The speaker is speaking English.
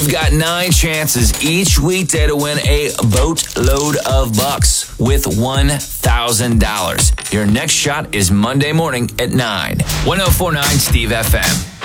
You've got 9 chances each weekday to win a boatload of bucks with $1,000. Your next shot is Monday morning at 9. 1049 Steve FM.